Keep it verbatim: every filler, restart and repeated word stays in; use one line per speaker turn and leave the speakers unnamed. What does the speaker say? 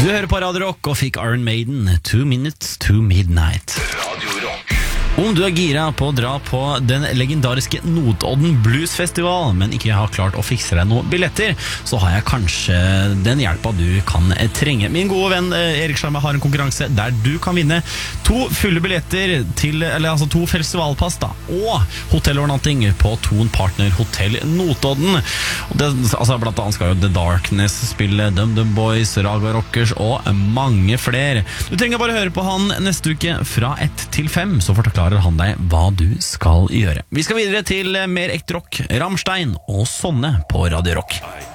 Du hører på Radio Rock og fikk Iron Maiden, Two Minutes to Midnight.
Radio Rock.
Om du er gira på å dra på den legendariske Notodden Bluesfestival, men ikke har klart å fikse deg noen billetter, så har jeg kanskje den hjelpa du kan trenge. Min gode venn Erik Sjarma har en konkurranse der du kan vinne to fulle billetter til, eller altså to festivalpass da, og hotellovernatting på Thon Partner Hotel Notodden. Og det, altså blant annet skal jo The Darkness spille, Dum Dum Boys, Raga Rockers og mange flere. Du trenger bare høre på han neste uke fra ett til fem, så forklarer han deg hva du skal gjøre. Vi skal videre til mer ekte rock, Rammstein og Sonne på Radio Rock.